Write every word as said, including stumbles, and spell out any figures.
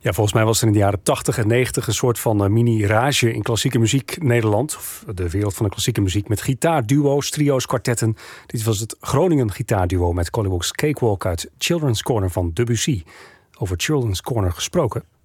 Ja, volgens mij was er in de jaren tachtig en negentig een soort van uh, mini-rage in klassieke muziek Nederland. Of de wereld van de klassieke muziek met gitaarduo's, trio's, kwartetten. Dit was het Groningen gitaarduo met Collywog's Cakewalk uit Children's Corner van Debussy. Over Children's Corner gesproken.